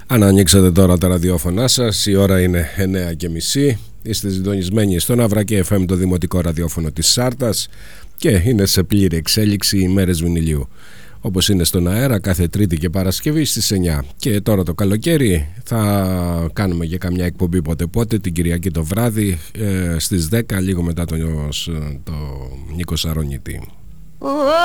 Αν ανοίξατε τώρα τα ραδιόφωνά σας, η ώρα είναι 9:30. Είστε συντονισμένοι στο Ναυράκι FM, το δημοτικό ραδιόφωνο της Σάρτας, και είναι σε πλήρη εξέλιξη οι μέρες βινιλιού. Όπως είναι στον αέρα κάθε Τρίτη και Παρασκευή στις 9. Και τώρα το καλοκαίρι θα κάνουμε για καμιά εκπομπή πότε την Κυριακή το βράδυ στις 10, λίγο μετά το Νίκο Σαρονίτη.